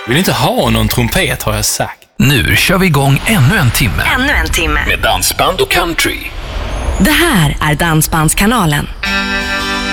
Vill inte ha någon trumpet, har jag sagt. Nu kör vi igång ännu en timme. Ännu en timme. Med dansband och country. Det här är Dansbandskanalen.